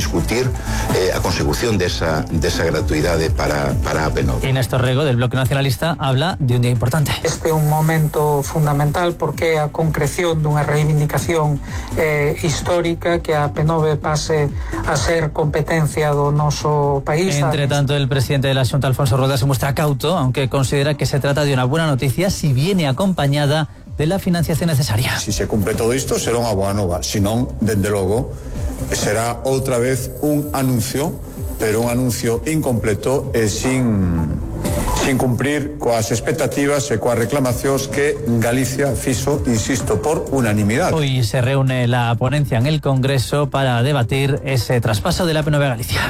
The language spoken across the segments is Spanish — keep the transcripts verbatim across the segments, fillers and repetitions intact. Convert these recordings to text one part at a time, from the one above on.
discutir eh, a consecución desa, desa gratuidade para, para a Penove. Y Néstor Rego, del Bloque Nacionalista, habla de un día importante. Este é un momento fundamental porque é a concreción dunha reivindicación eh, histórica que a Penove pase a ser competencia do noso país. Entre tanto, el presidente de la Xunta, Alfonso Rueda, se muestra cauto, aunque considera que se trata de una buena noticia si viene acompañada de la financiación necesaria. Si se cumple todo isto, será unha boa nova. Si non, dende logo, será outra vez un anuncio, pero un anuncio incompleto e sin, sin cumprir coas expectativas e coas reclamacións que Galicia fixo, insisto, por unanimidade. Hoy se reúne la ponencia en el Congreso para debatir ese traspaso de la Penove a Galicia.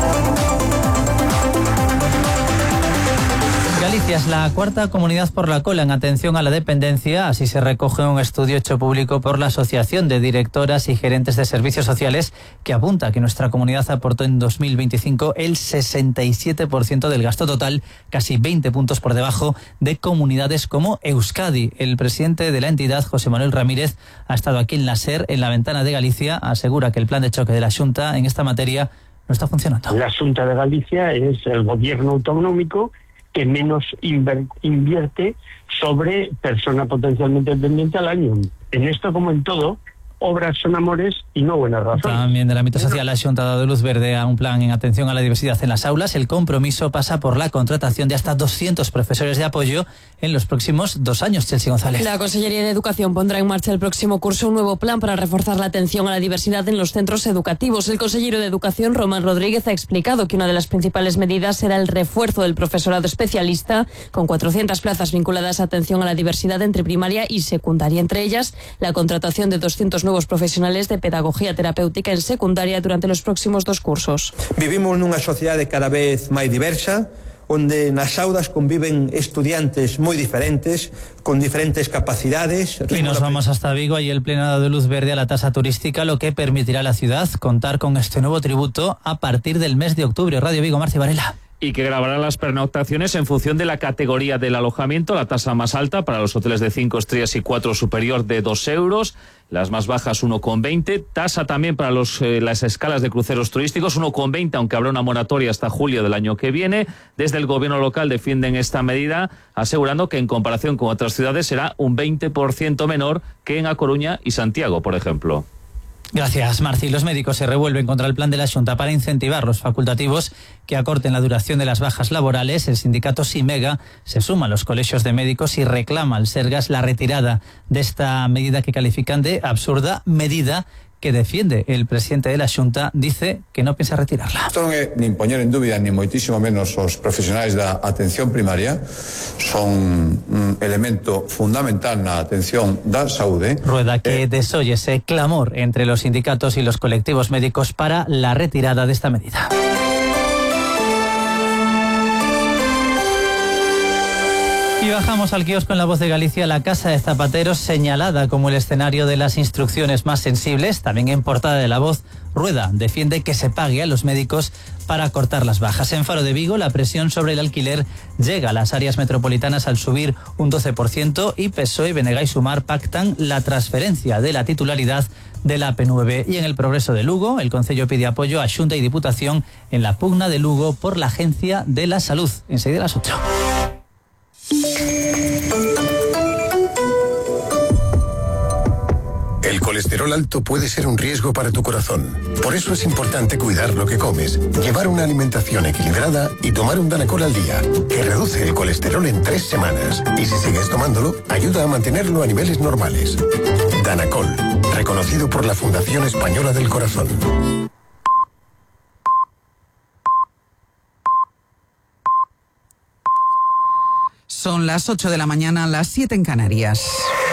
Galicia es la cuarta comunidad por la cola en atención a la dependencia, así se recoge un estudio hecho público por la Asociación de Directoras y Gerentes de Servicios Sociales, que apunta que nuestra comunidad aportó en dos mil veinticinco el sesenta y siete por ciento del gasto total, casi veinte puntos por debajo de comunidades como Euskadi. El presidente de la entidad, José Manuel Ramírez, ha estado aquí en la SER, en la Ventana de Galicia, asegura que el plan de choque de la Xunta en esta materia no está funcionando. La Xunta de Galicia es el gobierno autonómico que menos invierte sobre persona potencialmente dependiente al año. En esto, como en todo, obras son amores y no buenas razones. También del ámbito social, la Xunta ha dado luz verde a un plan en atención a la diversidad en las aulas. El compromiso pasa por la contratación de hasta doscientos profesores de apoyo en los próximos dos años. Chelsea González. La Consellería de Educación pondrá en marcha el próximo curso un nuevo plan para reforzar la atención a la diversidad en los centros educativos. El consejero de Educación, Román Rodríguez, ha explicado que una de las principales medidas será el refuerzo del profesorado especialista, con cuatrocientas plazas vinculadas a atención a la diversidad entre primaria y secundaria. Entre ellas, la contratación de doscientos nuevos profesionales de pedagogía terapéutica en secundaria durante los próximos dos cursos. Vivimos nunha sociedade cada vez máis diversa, onde nas aulas conviven estudiantes moi diferentes, con diferentes capacidades. Y nos vamos hasta Vigo y el Pleno ha dado luz verde a la tasa turística, lo que permitirá a la ciudad contar con este nuevo tributo a partir del mes de octubre. Radio Vigo, Marci Varela. Y que grabará las pernoctaciones en función de la categoría del alojamiento. La tasa más alta para los hoteles de cinco estrellas y cuatro superior de dos euros, las más bajas uno con veinte, tasa también para los, eh, las escalas de cruceros turísticos uno con veinte, aunque habrá una moratoria hasta julio del año que viene. Desde el gobierno local defienden esta medida, asegurando que en comparación con otras ciudades será un veinte por ciento menor que en A Coruña y Santiago, por ejemplo. Gracias, Marci. Los médicos se revuelven contra el plan de la Xunta para incentivar los facultativos que acorten la duración de las bajas laborales. El sindicato Simega se suma a los colegios de médicos y reclama al Sergas la retirada de esta medida que califican de absurda, medida que defiende el presidente de la Xunta, dice que no piensa retirarla. Isto non é nin poñer en dúbida ni moitísimo menos os profesionais da atención primaria, son un elemento fundamental na atención da saúde. Rueda que eh, desoye ese clamor entre los sindicatos y los colectivos médicos para la retirada de esta medida. Y bajamos al kiosco en La Voz de Galicia. La Casa de Zapateros, señalada como el escenario de las instrucciones más sensibles, también en portada de La Voz, Rueda defiende que se pague a los médicos para cortar las bajas. En Faro de Vigo, la presión sobre el alquiler llega a las áreas metropolitanas al subir un doce por ciento y P S O E, B N G y Sumar pactan la transferencia de la titularidad de la Penove. Y en el Progreso de Lugo, el Concello pide apoyo a Xunta y Diputación en la pugna de Lugo por la Agencia de la Salud. Enseguida a las ocho. El colesterol alto puede ser un riesgo para tu corazón. Por eso es importante cuidar lo que comes, llevar una alimentación equilibrada y tomar un Danacol al día, que reduce el colesterol en tres semanas. Y si sigues tomándolo, ayuda a mantenerlo a niveles normales. Danacol, reconocido por la Fundación Española del Corazón. Son las ocho de la mañana, las siete en Canarias.